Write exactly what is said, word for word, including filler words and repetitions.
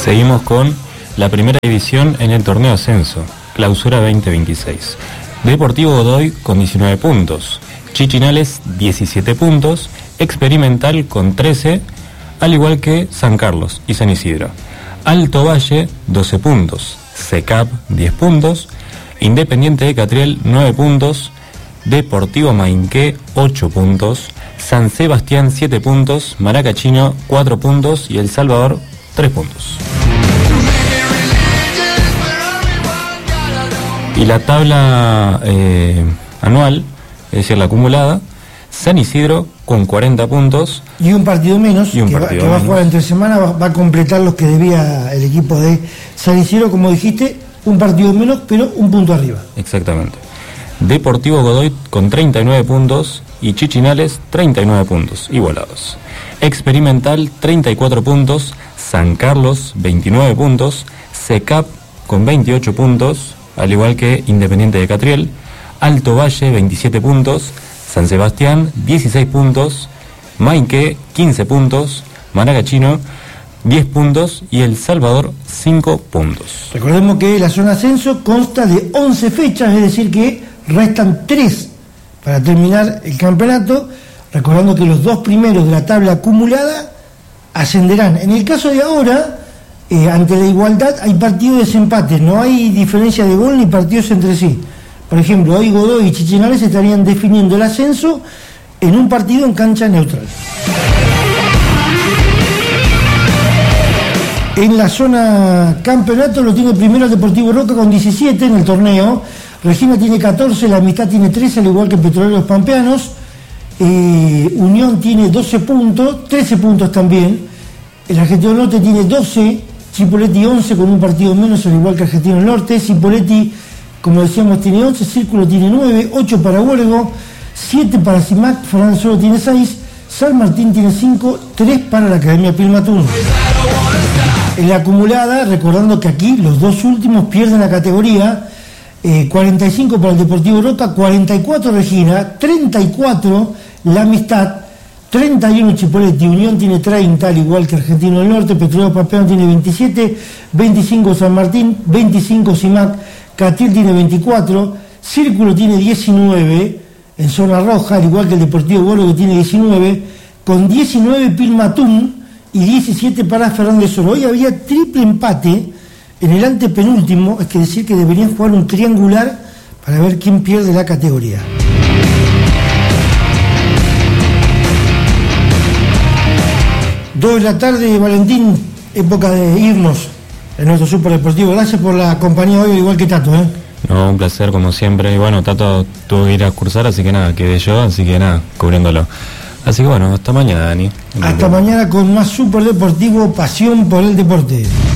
Seguimos con la primera división en el torneo ascenso, clausura veinte veintiséis. Deportivo Godoy con diecinueve puntos, Chichinales diecisiete puntos, Experimental con trece, al igual que San Carlos y San Isidro. Alto Valle doce puntos, SECAP diez puntos, Independiente de Catriel nueve puntos, Deportivo Mainqué ocho puntos, San Sebastián siete puntos, Maracachino cuatro puntos y El Salvador tres puntos. Y la tabla eh, anual, es decir, la acumulada, San Isidro con cuarenta puntos. Y un partido menos, y un que, partido va, que va a menos. jugar entre semana, va, va a completar los que debía el equipo de San Isidro, como dijiste, un partido menos, pero un punto arriba. Exactamente. Deportivo Godoy con treinta y nueve puntos y Chichinales treinta y nueve puntos, igualados. Experimental treinta y cuatro puntos, San Carlos veintinueve puntos, SECAP con veintiocho puntos, al igual que Independiente de Catriel, Alto Valle veintisiete puntos, San Sebastián dieciséis puntos, Mainqué quince puntos, Maracachino diez puntos y El Salvador cinco puntos. Recordemos que la zona ascenso consta de once fechas, es decir que restan tres para terminar el campeonato, recordando que los dos primeros de la tabla acumulada ascenderán. En el caso de ahora, eh, ante la igualdad hay partidos de desempate, no hay diferencia de gol ni partidos entre sí. Por ejemplo, hoy Godoy y Chichinales estarían definiendo el ascenso en un partido en cancha neutral. En la zona campeonato lo tiene primero el Deportivo Roca con diecisiete en el torneo, Regina tiene catorce, La Amistad tiene trece, al igual que Petroleros Pampeanos, eh, Unión tiene doce puntos, trece puntos también, el Argentino del Norte tiene doce, Chipoleti once con un partido menos, al igual que Argentino del Norte, Cipolletti, como decíamos, tiene once, Círculo tiene nueve, ocho para Huergo, siete para CIMAC, Fernández Solo tiene seis, San Martín tiene cinco, tres para la Academia Pilmatún. En la acumulada, recordando que aquí los dos últimos pierden la categoría, eh, cuarenta y cinco para el Deportivo Roca, cuarenta y cuatro Regina, treinta y cuatro La Amistad, treinta y uno Chipolletti, Unión tiene treinta, al igual que Argentino del Norte, Petrolero Pampeano tiene veintisiete, veinticinco San Martín, veinticinco CIMAC, Catil tiene veinticuatro, Círculo tiene diecinueve en zona roja, al igual que el Deportivo Huergo que tiene diecinueve, con diecinueve Pilmatún y diecisiete para Fernández Solo. Hoy había triple empate en el antepenúltimo, es que decir que deberían jugar un triangular para ver quién pierde la categoría. Dos de la tarde, Valentín, época de irnos en nuestro Superdeportivo. Gracias por la compañía hoy, igual que Tato, ¿eh? No, un placer como siempre. Y bueno, Tato tuvo que ir a cursar, así que nada, quedé yo, así que nada, cubriéndolo. Así que bueno, hasta mañana, Dani. Hasta mañana con más Superdeportivo, pasión por el deporte.